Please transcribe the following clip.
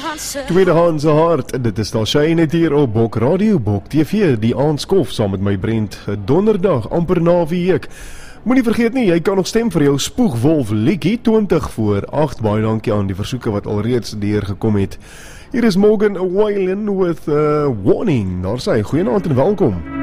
Tweedehandse hart, dit is daar sy net hier op Bok Radio, Bok TV, die aandskof saam met my Brent, donderdag, amper na week. Moenie vergeet nie, jy kan nog stem vir jou Spoegwolf liedjie, 20 voor 8, baie dankie aan die versoeke wat alreeds deurgekom het. Hier is Morgan Wallen with Warning, daar sê, goeienaand en welkom.